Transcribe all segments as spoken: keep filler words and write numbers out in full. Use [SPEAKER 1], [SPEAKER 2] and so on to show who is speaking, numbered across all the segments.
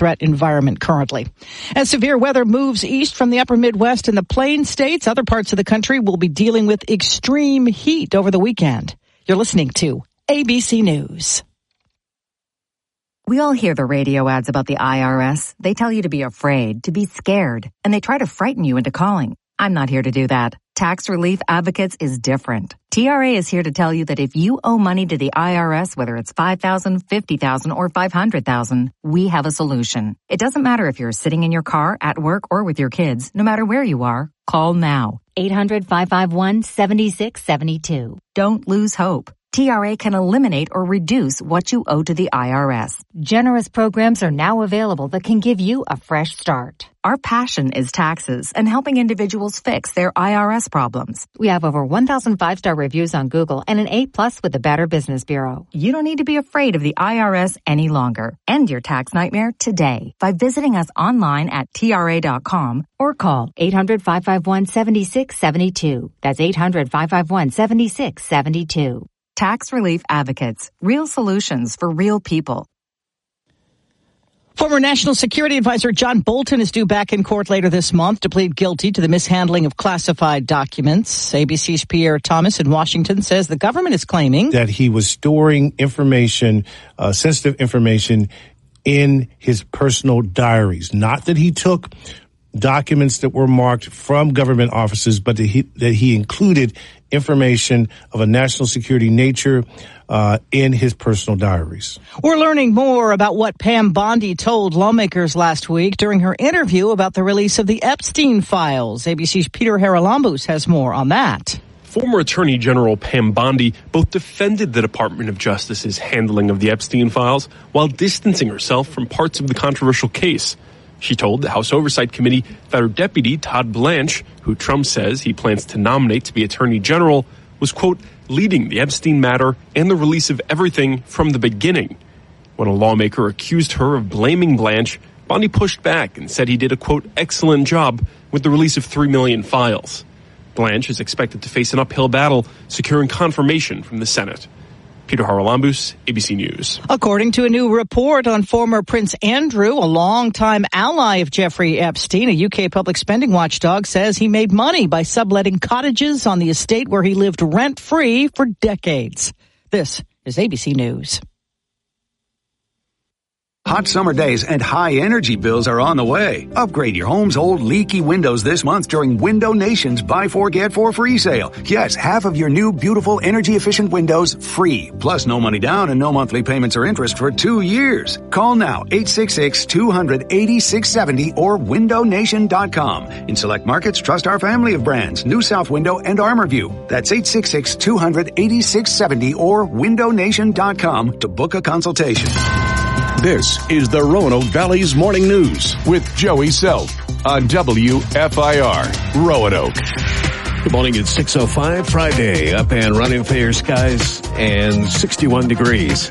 [SPEAKER 1] threat environment currently. As severe weather moves east from the upper Midwest and the Plain States, other parts of the country will be dealing with extreme heat over the weekend. You're listening to A B C News.
[SPEAKER 2] We all hear the radio ads about the I R S. They tell you to be afraid, to be scared, and they try to frighten you into calling. I'm not here to do that. Tax Relief Advocates is different. T R A is here to tell you that if you owe money to the I R S, whether it's five thousand dollars, fifty thousand dollars, or five hundred thousand dollars, we have a solution. It doesn't matter if you're sitting in your car, at work, or with your kids. No matter where you are, call now.
[SPEAKER 3] eight hundred, five five one, seven six seven two.
[SPEAKER 2] Don't lose hope. T R A can eliminate or reduce what you owe to the I R S.
[SPEAKER 3] Generous programs are now available that can give you a fresh start.
[SPEAKER 2] Our passion is taxes and helping individuals fix their I R S problems.
[SPEAKER 3] We have over one thousand five-star reviews on Google and an A plus with the Better Business Bureau.
[SPEAKER 2] You don't need to be afraid of the I R S any longer. End your tax nightmare today by visiting us online at T R A dot com
[SPEAKER 3] or call eight hundred, five five one, seven six seven two. That's eight hundred, five five one, seven six seven two.
[SPEAKER 2] Tax Relief Advocates. Real solutions for real people.
[SPEAKER 1] Former National Security Advisor John Bolton is due back in court later this month to plead guilty to the mishandling of classified documents. A B C's Pierre Thomas in Washington says the government is claiming
[SPEAKER 4] that he was storing information, uh, sensitive information in his personal diaries. Not that he took documents that were marked from government offices, but that he, that he included information of a national security nature uh, in his personal diaries.
[SPEAKER 1] We're learning more about what Pam Bondi told lawmakers last week during her interview about the release of the Epstein files. A B C's Peter Haralambous has more on that.
[SPEAKER 5] Former Attorney General Pam Bondi both defended the Department of Justice's handling of the Epstein files while distancing herself from parts of the controversial case. She told the House Oversight Committee that her deputy, Todd Blanche, who Trump says he plans to nominate to be Attorney General, was, quote, leading the Epstein matter and the release of everything from the beginning. When a lawmaker accused her of blaming Blanche, Bondi pushed back and said he did a, quote, excellent job with the release of three million files. Blanche is expected to face an uphill battle securing confirmation from the Senate. Peter Haralambous, A B C News.
[SPEAKER 1] According to a new report on former Prince Andrew, a longtime ally of Jeffrey Epstein, a U K public spending watchdog says he made money by subletting cottages on the estate where he lived rent-free for decades. This is A B C News.
[SPEAKER 6] Hot summer days and high energy bills are on the way. Upgrade your home's old leaky windows this month during Window Nation's Buy Four Get Four free sale. Yes, half of your new beautiful energy efficient windows free. Plus no money down and no monthly payments or interest for two years. Call now eight six six, two hundred, eighty-six seventy or window nation dot com. In select markets, trust our family of brands, New South Window and ArmorView. That's eight six six, two hundred, eighty-six seventy or window nation dot com to book a consultation.
[SPEAKER 7] This is the Roanoke Valley's Morning News with Joey Self on W F I R Roanoke.
[SPEAKER 8] Good morning. It's six oh five, Friday. Up and running, fair skies and sixty-one degrees.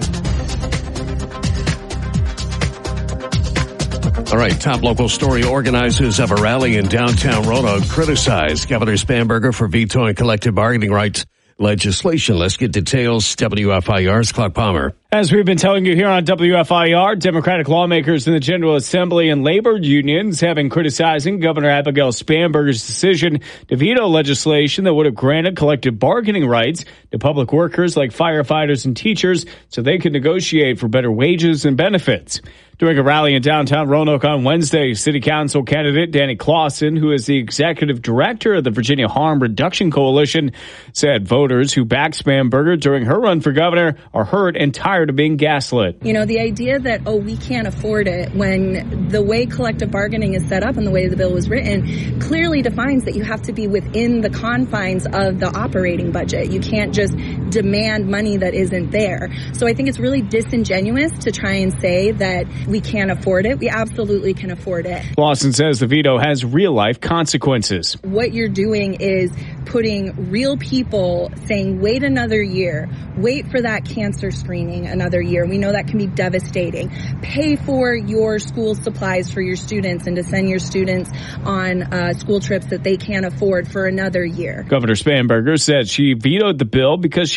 [SPEAKER 8] All right, top local story. Organizers of a rally in downtown Roanoke criticized Governor Spanberger for vetoing collective bargaining rights legislation. Let's get details. W F I R's Clark Palmer.
[SPEAKER 9] As we've been telling you here on W F I R, Democratic lawmakers in the General Assembly and labor unions have been criticizing Governor Abigail Spanberger's decision to veto legislation that would have granted collective bargaining rights to public workers like firefighters and teachers so they could negotiate for better wages and benefits. During a rally in downtown Roanoke on Wednesday, City Council candidate Danny Clausen, who is the executive director of the Virginia Harm Reduction Coalition, said voters who backed Spanberger during her run for governor are hurt and tired of being gaslit.
[SPEAKER 10] You know, the idea that, oh, we can't afford it, when the way collective bargaining is set up and the way the bill was written clearly defines that you have to be within the confines of the operating budget. You can't just demand money that isn't there. So I think it's really disingenuous to try and say that we can't afford it. We absolutely can afford it.
[SPEAKER 9] Clausen says the veto has real-life consequences.
[SPEAKER 10] What you're doing is putting real people saying, wait another year, wait for that cancer screening another year. We know that can be devastating. Pay for your school supplies for your students and to send your students on uh, school trips that they can't afford for another year.
[SPEAKER 9] Governor Spanberger said she vetoed the bill because she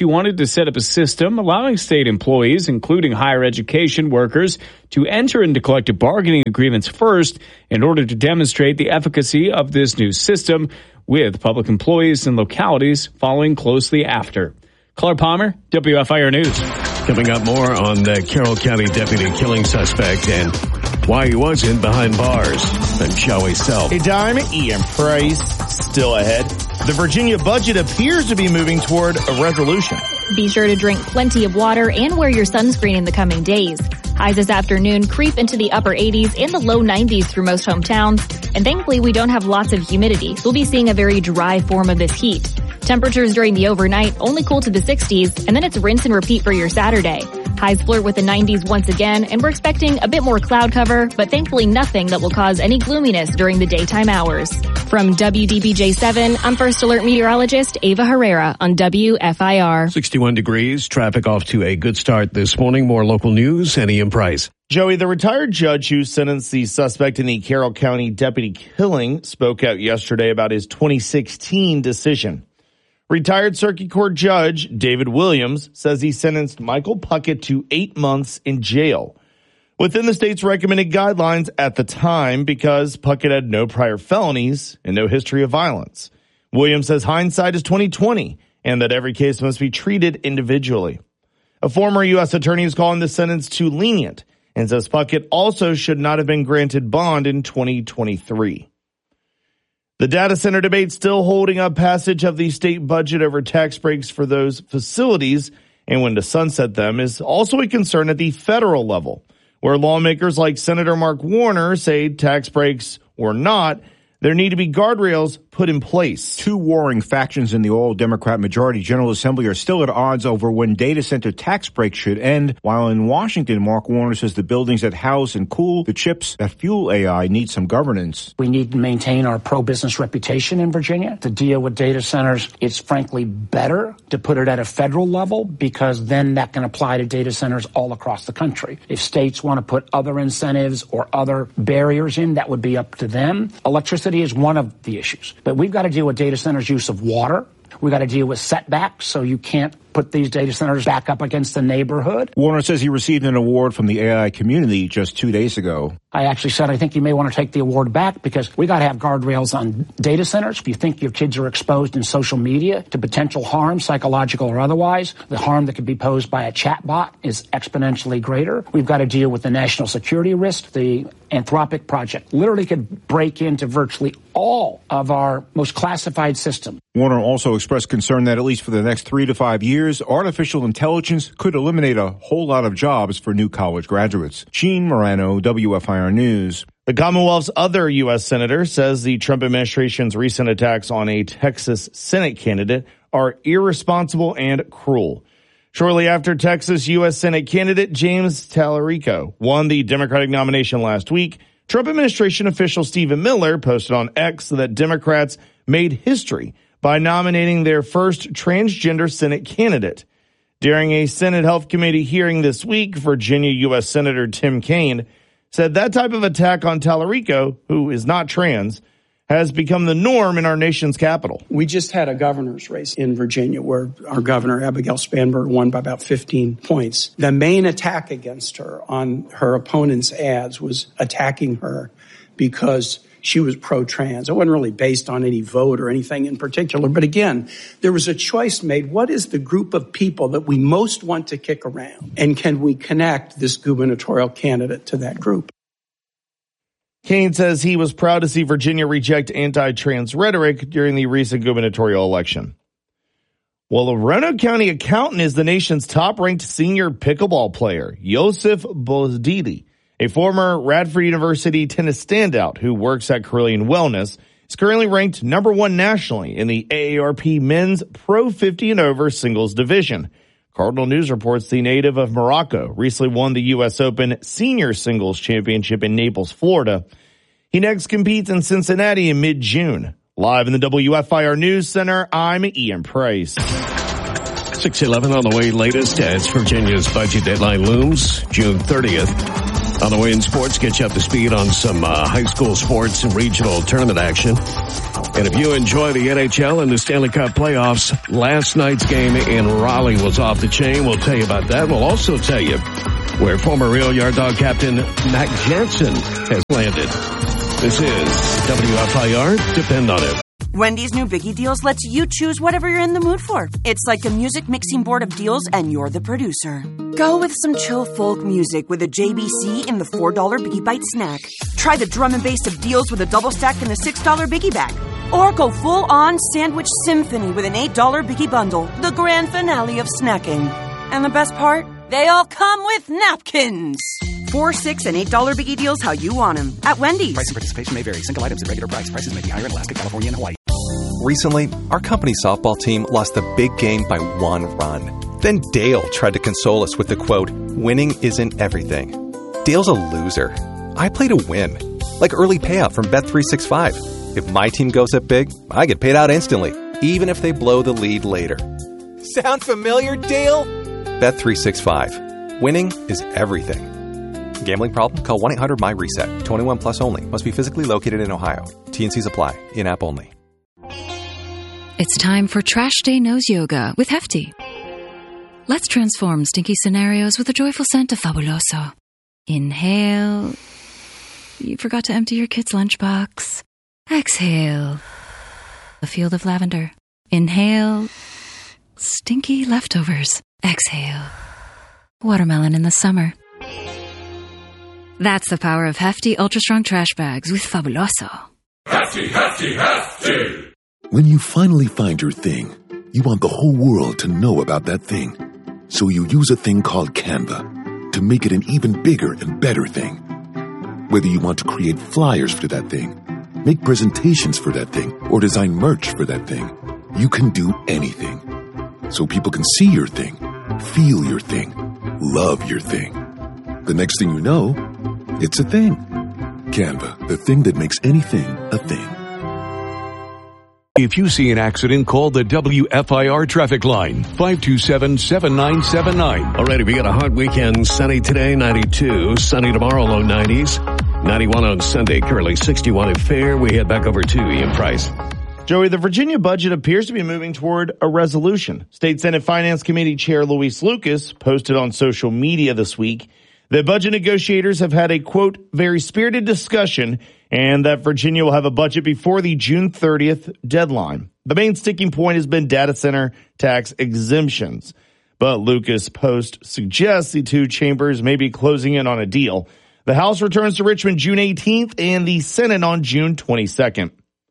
[SPEAKER 9] she wanted to set up a system allowing state employees, including higher education workers, to enter into collective bargaining agreements first in order to demonstrate the efficacy of this new system, with public employees and localities following closely after. Clark Palmer, W F I R News.
[SPEAKER 8] Coming up, more on the Carroll County deputy killing suspect and why he wasn't behind bars. I'm Joey Self.
[SPEAKER 11] Hey, Dime, Ian Price, still ahead. The Virginia budget appears to be moving toward a resolution.
[SPEAKER 12] Be sure to drink plenty of water and wear your sunscreen in the coming days. Highs this afternoon creep into the upper eighties and the low nineties through most hometowns. And thankfully, we don't have lots of humidity. We'll be seeing a very dry form of this heat. Temperatures during the overnight only cool to the sixties, and then it's rinse and repeat for your Saturday. Highs flirt with the nineties once again, and we're expecting a bit more cloud cover, but thankfully nothing that will cause any gloominess during the daytime hours. From W D B J seven, I'm First Alert Meteorologist Ava Herrera on W F I R.
[SPEAKER 8] sixty-one degrees, traffic off to a good start this morning. More local news, and Ian Price.
[SPEAKER 11] Joey, the retired judge who sentenced the suspect in the Carroll County deputy killing spoke out yesterday about his twenty sixteen decision. Retired Circuit Court Judge David Williams says he sentenced Michael Puckett to eight months in jail, within the state's recommended guidelines at the time, because Puckett had no prior felonies and no history of violence. Williams says hindsight is twenty twenty and that every case must be treated individually. A former U S attorney is calling the sentence too lenient and says Puckett also should not have been granted bond in twenty twenty-three. The data center debate still holding up passage of the state budget over tax breaks for those facilities and when to sunset them is also a concern at the federal level, where lawmakers like Senator Mark Warner say tax breaks or not, there need to be guardrails put in place.
[SPEAKER 13] Two warring factions in the all-Democrat majority General Assembly are still at odds over when data center tax breaks should end, while in Washington, Mark Warner says the buildings that house and cool the chips that fuel A I need some governance.
[SPEAKER 14] We need to maintain our pro-business reputation in Virginia to deal with data centers. It's frankly better to put it at a federal level, because then that can apply to data centers all across the country. If states want to put other incentives or other barriers in, that would be up to them. Electricity is one of the issues. But we've got to deal with data centers' use of water. We've got to deal with setbacks, so you can't put these data centers back up against the neighborhood.
[SPEAKER 13] Warner says he received an award from the A I community just two days ago.
[SPEAKER 14] I actually said, I think you may want to take the award back, because we got to have guardrails on data centers. If you think your kids are exposed in social media to potential harm, psychological or otherwise, the harm that could be posed by a chatbot is exponentially greater. We've got to deal with the national security risk. The Anthropic project literally could break into virtually all of our most classified systems.
[SPEAKER 13] Warner also expressed concern that at least for the next three to five years, artificial intelligence could eliminate a whole lot of jobs for new college graduates. Gene Morano, W F I R News.
[SPEAKER 11] The Commonwealth's other U S senator says the Trump administration's recent attacks on a Texas Senate candidate are irresponsible and cruel. Shortly after Texas U S Senate candidate James Tallarico won the Democratic nomination last week, Trump administration official Stephen Miller posted on X that Democrats made history by nominating their first transgender Senate candidate. During a Senate Health Committee hearing this week, Virginia U S Senator Tim Kaine said that type of attack on Tallarico, who is not trans, has become the norm in our nation's capital.
[SPEAKER 15] We just had a governor's race in Virginia where our governor, Abigail Spanberger, won by about fifteen points. The main attack against her on her opponent's ads was attacking her because she was pro-trans. It wasn't really based on any vote or anything in particular. But again, there was a choice made. What is the group of people that we most want to kick around? And can we connect this gubernatorial candidate to that group?
[SPEAKER 11] Kaine says he was proud to see Virginia reject anti-trans rhetoric during the recent gubernatorial election. Well, a Roanoke County accountant is the nation's top-ranked senior pickleball player, Yosef Bozdili. A former Radford University tennis standout who works at Carillion Wellness is currently ranked number one nationally in the A A R P Men's Pro fifty and over singles division. Cardinal News reports the native of Morocco recently won the U S Open Senior Singles Championship in Naples, Florida. He next competes in Cincinnati in mid-June. Live in the W F I R News Center, I'm Ian Price.
[SPEAKER 8] six eleven on the way, latest as Virginia's budget deadline looms, June thirtieth. On the way in sports, get you up to speed on some uh, high school sports and regional tournament action. And if you enjoy the N H L and the Stanley Cup playoffs, last night's game in Raleigh was off the chain. We'll tell you about that. We'll also tell you where former Real Yard Dog captain Mac Jansen has landed. This is W F I R. Depend on it.
[SPEAKER 16] Wendy's new Biggie Deals lets you choose whatever you're in the mood for. It's like a music mixing board of deals, and you're the producer. Go with some chill folk music with a J B C in the four dollar Biggie Bite snack. Try the drum and bass of deals with a double stack in the six dollar Biggie Bag. Or go full-on sandwich symphony with an eight dollar Biggie Bundle, the grand finale of snacking. And the best part? They all come with napkins. Four, six, and eight dollar Biggie Deals how you want them at Wendy's.
[SPEAKER 17] Price and participation may vary. Single items at regular price. Prices may be higher in Alaska, California, and Hawaii.
[SPEAKER 18] Recently, our company softball team lost the big game by one run. Then Dale tried to console us with the quote, "Winning isn't everything." Dale's a loser. I play to win. Like early payout from Bet three sixty-five. If my team goes up big, I get paid out instantly, even if they blow the lead later.
[SPEAKER 19] Sound familiar, Dale?
[SPEAKER 18] Bet three sixty-five. Winning is everything. Gambling problem? Call one eight hundred M Y reset. twenty-one plus only. Must be physically located in Ohio. T and C's apply. In-app only.
[SPEAKER 20] It's time for Trash Day Nose Yoga with Hefty. Let's transform stinky scenarios with the joyful scent of Fabuloso. Inhale. You forgot to empty your kid's lunchbox. Exhale. A field of lavender. Inhale. Stinky leftovers. Exhale. Watermelon in the summer. That's the power of Hefty Ultra Strong Trash Bags with Fabuloso.
[SPEAKER 21] Hefty, hefty, hefty! When you finally find your thing, you want the whole world to know about that thing. So you use a thing called Canva to make it an even bigger and better thing. Whether you want to create flyers for that thing, make presentations for that thing, or design merch for that thing, you can do anything. So people can see your thing, feel your thing, love your thing. The next thing you know, it's a thing. Canva, the thing that makes anything a thing.
[SPEAKER 7] If you see an accident, call the W F I R traffic line, five two seven, seven nine seven nine.
[SPEAKER 8] All right, we got a hot weekend. Sunny today, ninety-two. Sunny tomorrow, low nineties. ninety-one on Sunday, currently sixty-one at Fair. We head back over to Ian Price.
[SPEAKER 11] Joey, the Virginia budget appears to be moving toward a resolution. State Senate Finance Committee Chair Luis Lucas posted on social media this week that budget negotiators have had a, quote, very spirited discussion and that Virginia will have a budget before the June thirtieth deadline. The main sticking point has been data center tax exemptions. But Lucas' post suggests the two chambers may be closing in on a deal. The House returns to Richmond June eighteenth and the Senate on June twenty-second.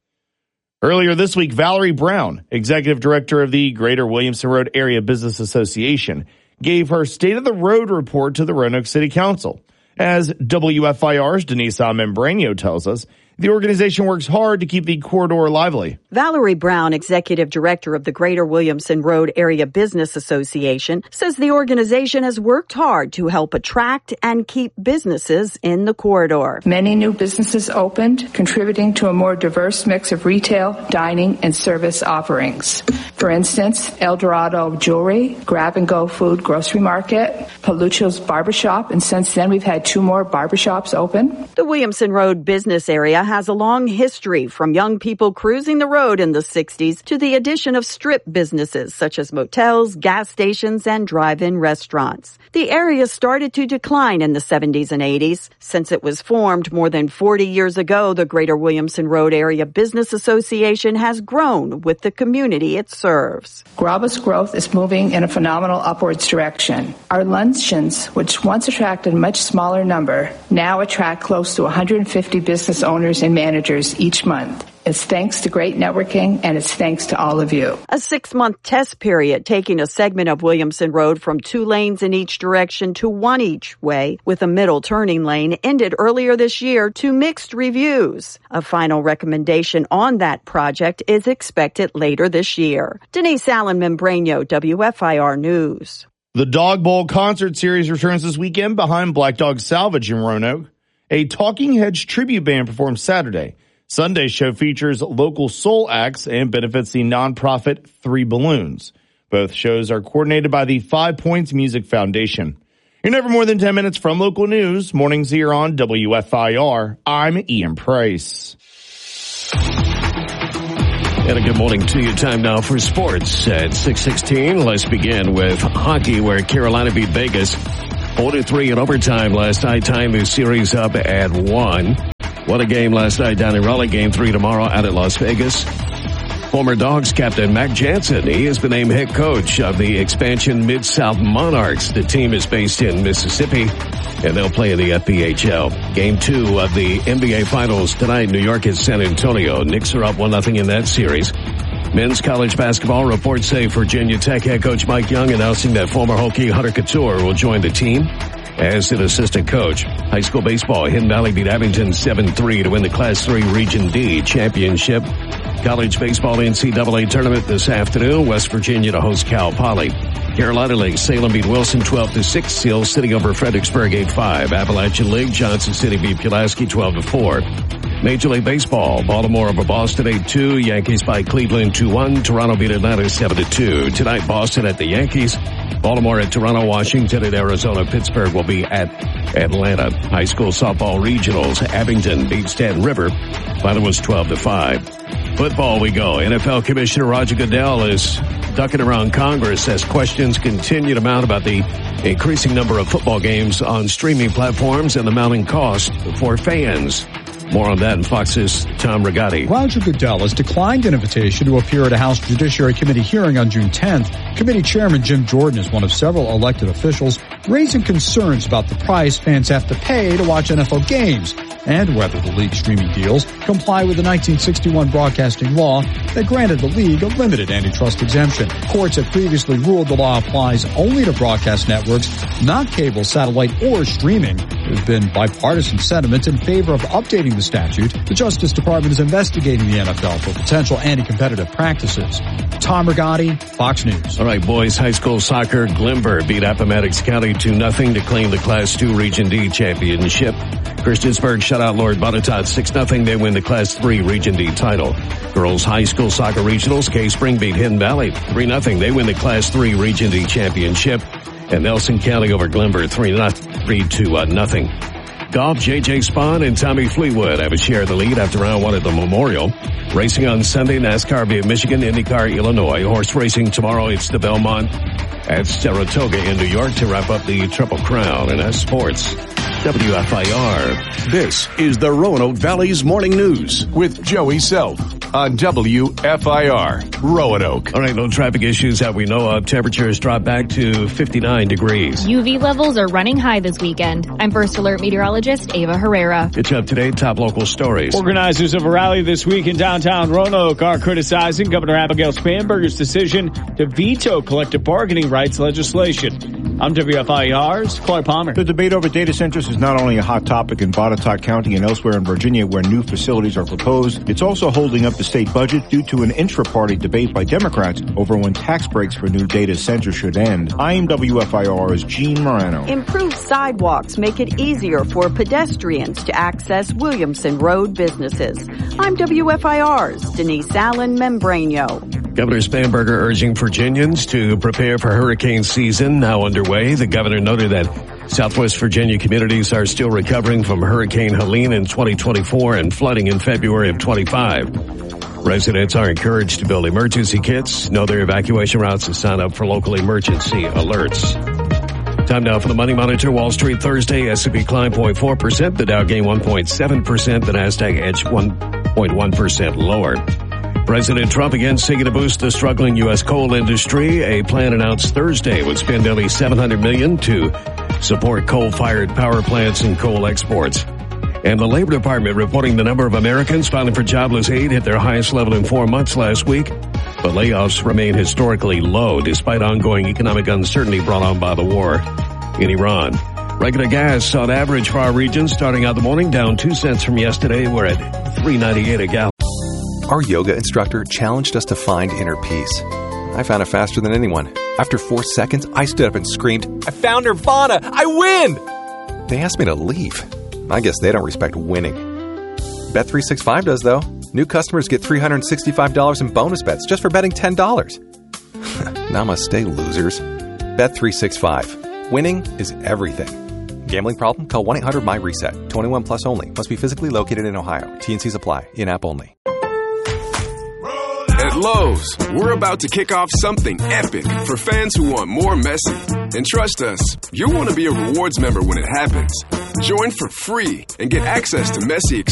[SPEAKER 11] Earlier this week, Valerie Brown, executive director of the Greater Williamson Road Area Business Association, gave her State of the Road report to the Roanoke City Council. As W F I R's Denise Membranio tells us, the organization works hard to keep the corridor lively.
[SPEAKER 22] Valerie Brown, executive director of the Greater Williamson Road Area Business Association, says the organization has worked hard to help attract and keep businesses in the corridor.
[SPEAKER 23] Many new businesses opened, contributing to a more diverse mix of retail, dining, and service offerings. For instance, El Dorado Jewelry, Grab and Go Food Grocery Market, Palucho's Barbershop, and since then we've had two more barbershops open.
[SPEAKER 22] The Williamson Road business area has a long history, from young people cruising the road in the sixties to the addition of strip businesses such as motels, gas stations, and drive-in restaurants. The area started to decline in the seventies and eighties. Since it was formed more than forty years ago, the Greater Williamson Road Area Business Association has grown with the community it serves.
[SPEAKER 23] Graba's growth is moving in a phenomenal upwards direction. Our luncheons, which once attracted a much smaller number, now attract close to one hundred fifty business owners and managers each month. It's thanks to great networking, and it's thanks to all of you.
[SPEAKER 22] A six-month test period taking a segment of Williamson Road from two lanes in each direction to one each way with a middle turning lane ended earlier this year to mixed reviews. A final recommendation on that project is expected later this year. Denise Allen Membranio, W F I R News.
[SPEAKER 11] The Dog Bowl concert series returns this weekend behind Black Dog Salvage in Roanoke. A Talking Heads tribute band performs Saturday. Sunday's show features local soul acts and benefits the nonprofit Three Balloons. Both shows are coordinated by the Five Points Music Foundation. You're never more than ten minutes from local news. Mornings here on W F I R. I'm Ian Price.
[SPEAKER 8] And a good morning to you. Time now for sports at six sixteen. Let's begin with hockey, where Carolina beat Vegas four to three in overtime last night, tying the series up at one. What a game last night down in Raleigh. Game three tomorrow out at Las Vegas. Former Dogs captain Mac Jansen, he has been named head coach of the expansion Mid-South Monarchs. The team is based in Mississippi, and they'll play in the F P H L. Game two of the N B A Finals tonight, New York at San Antonio. Knicks are up one nothing in that series. Men's college basketball reports say Virginia Tech head coach Mike Young announcing that former Hokie Hunter Couture will join the team as an assistant coach. High school baseball, Hidden Valley beat Abington seven three to win the Class three Region D championship. College baseball N C double A tournament this afternoon. West Virginia to host Cal Poly. Carolina League, Salem beat Wilson twelve to six. Seal City over Fredericksburg eight five. Appalachian League, Johnson City beat Pulaski twelve to four. Major League Baseball, Baltimore over Boston eight two. Yankees by Cleveland two one. Toronto beat Atlanta seven to two. Tonight, Boston at the Yankees. Baltimore at Toronto, Washington at Arizona. Pittsburgh will be at Atlanta. High school softball regionals, Abington beat Staten River. Final was twelve to five. Football we go. N F L Commissioner Roger Goodell is ducking around Congress as questions continue to mount about the increasing number of football games on streaming platforms and the mounting cost for fans. More on that in Fox's Tom Rigotti.
[SPEAKER 2] Roger Goodell has declined an invitation to appear at a House Judiciary Committee hearing on June tenth. Committee Chairman Jim Jordan is one of several elected officials raising concerns about the price fans have to pay to watch N F L games and whether the league streaming deals comply with the nineteen sixty-one broadcasting law that granted the league a limited antitrust exemption. Courts have previously ruled the law applies only to broadcast networks, not cable, satellite, or streaming. There's been bipartisan sentiment in favor of updating the statute. The Justice Department is investigating the N F L for potential anti-competitive practices. Tom Rigotti, Fox News.
[SPEAKER 8] All right, boys high school soccer, Glenver beat Appomattox County two nothing to claim the Class two Region D championship. Christiansburg shut out Lord Botetourt six nothing. They win the Class three Region D title. Girls high school soccer regionals, K-Spring beat Hidden Valley three nothing. They win the Class three Region D championship. And Nelson County over Glenver three to uh, nothing. Golf, J J Spahn and Tommy Fleetwood have a share of the lead after round one at the Memorial. Racing on Sunday, NASCAR via Michigan, IndyCar, Illinois. Horse racing tomorrow, it's the Belmont at Saratoga in New York to wrap up the Triple Crown. And that's sports. W F I R.
[SPEAKER 7] This is the Roanoke Valley's Morning News with Joey Self on W F I R Roanoke.
[SPEAKER 8] All right, no traffic issues that we know of. Temperatures drop back to fifty-nine degrees.
[SPEAKER 12] U V levels are running high this weekend. I'm First Alert meteorologist Ava Herrera.
[SPEAKER 8] Get you up to date, top local stories.
[SPEAKER 9] Organizers of a rally this week in downtown Roanoke are criticizing Governor Abigail Spanberger's decision to veto collective bargaining rights legislation. I'm W F I R's Clark Palmer.
[SPEAKER 13] The debate over data centers is not only a hot topic in Botetourt County and elsewhere in Virginia where new facilities are proposed, it's also holding up the state budget due to an intra-party debate by Democrats over when tax breaks for new data centers should end. I am W F I R's Gene Morano.
[SPEAKER 22] Improved sidewalks make it easier for pedestrians to access Williamson Road businesses. I'm W F I R's Denise Allen Membranio.
[SPEAKER 8] Governor Spanberger urging Virginians to prepare for hurricane season now underway. The governor noted that Southwest Virginia communities are still recovering from Hurricane Helene in twenty twenty-four and flooding in February of twenty-five. Residents are encouraged to build emergency kits, know their evacuation routes, and sign up for local emergency alerts. Time now for the Money Monitor. Wall Street Thursday, S and P climbed zero point four percent. The Dow gained one point seven percent. The Nasdaq edged one point one percent lower. President Trump again seeking to boost the struggling U S coal industry. A plan announced Thursday would spend nearly seven hundred million dollars to support coal-fired power plants and coal exports. And the Labor Department reporting the number of Americans filing for jobless aid hit their highest level in four months last week. But layoffs remain historically low despite ongoing economic uncertainty brought on by the war in Iran. Regular gas on average for our region starting out the morning down two cents from yesterday. We're at three ninety-eight a gallon.
[SPEAKER 18] Our yoga instructor challenged us to find inner peace. I found it faster than anyone. After four seconds, I stood up and screamed, "I found Nirvana! I win!" They asked me to leave. I guess they don't respect winning. Bet three sixty-five does, though. New customers get three hundred sixty-five dollars in bonus bets just for betting ten dollars. Namaste, losers. Bet three sixty-five. Winning is everything. Gambling problem? Call one eight hundred my reset. twenty-one plus only. Must be physically located in Ohio. T and Cs apply. In-app only.
[SPEAKER 3] At Lowe's, we're about to kick off something epic for fans who want more Messi. And trust us, you'll want to be a rewards member when it happens. Join for free and get access to Messi